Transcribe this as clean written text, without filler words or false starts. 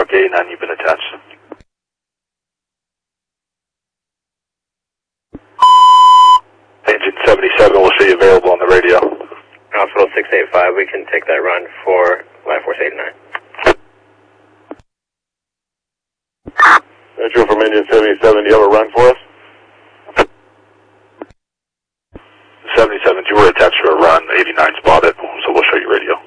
Rock 89, you've been attached. Engine 77 will see you available on the radio. Hospital 685, we can take that run for Life Force 89. Metro from engine 77, do you have a run for us? 77, you were attached to a run, 89 spotted, so we'll show you radio.